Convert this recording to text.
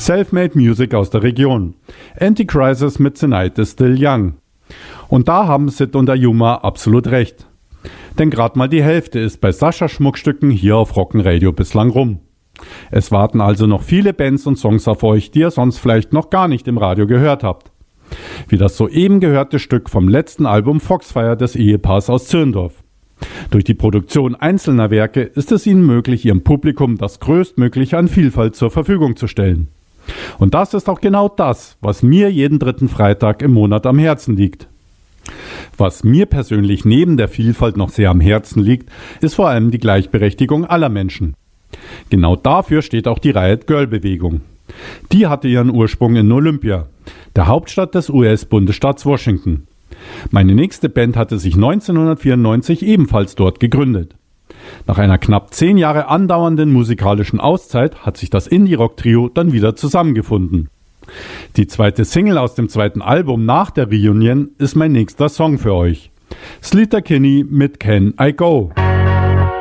Self-Made Music aus der Region. Anti-Crisis mit The Night is Still Young. Und da haben Sid und Ayuma absolut recht. Denn gerade mal die Hälfte ist bei Sascha Schmuckstücken hier auf Rockenradio bislang rum. Es warten also noch viele Bands und Songs auf euch, die ihr sonst vielleicht noch gar nicht im Radio gehört habt. Wie das soeben gehörte Stück vom letzten Album Foxfire des Ehepaars aus Zirndorf. Durch die Produktion einzelner Werke ist es ihnen möglich, ihrem Publikum das Größtmögliche an Vielfalt zur Verfügung zu stellen. Und das ist auch genau das, was mir jeden dritten Freitag im Monat am Herzen liegt. Was mir persönlich neben der Vielfalt noch sehr am Herzen liegt, ist vor allem die Gleichberechtigung aller Menschen. Genau dafür steht auch die Riot-Girl-Bewegung. Die hatte ihren Ursprung in Olympia, der Hauptstadt des US-Bundesstaats Washington. Meine nächste Band hatte sich 1994 ebenfalls dort gegründet. Nach einer knapp 10 Jahre andauernden musikalischen Auszeit hat sich das Indie-Rock-Trio dann wieder zusammengefunden. Die zweite Single aus dem zweiten Album nach der Reunion ist mein nächster Song für euch. Sleater-Kinney mit Can I Go?